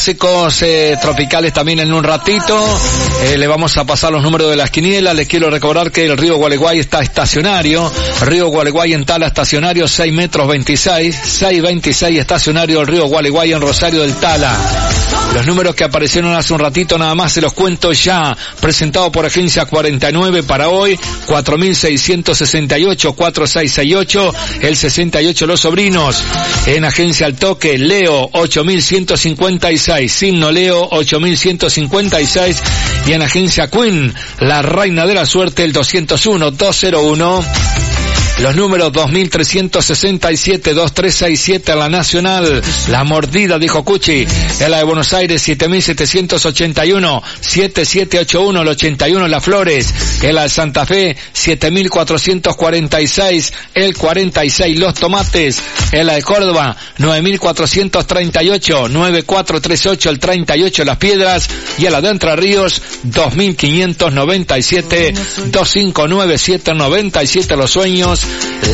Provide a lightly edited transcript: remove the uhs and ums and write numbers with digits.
Clásicos tropicales también en un ratito. Le vamos a pasar los números de las quinielas. Les quiero recordar que el río Gualeguay está estacionario. Río Gualeguay en Tala estacionario 6 metros 26. 6.26 estacionario el río Gualeguay en Rosario del Tala. Los números que aparecieron hace un ratito nada más se los cuento ya. Presentado por Agencia 49 para hoy. 4668 4668. El 68 Los Sobrinos. En Agencia Al Toque, Leo 8156. Signo Leo 8156. Y en Agencia Queen, la reina de la suerte, el 201-201. Los números 2367, 2367 en la Nacional. La Mordida, dijo Cuchi. En la de Buenos Aires, 7781, 7781, el 81 Las Flores. En la de Santa Fe, 7446, el 46 Los Tomates. En la de Córdoba, 9438, 9438, el 38 Las Piedras. Y en la de Entre Ríos, 2597, 2597, 97 Los Sueños.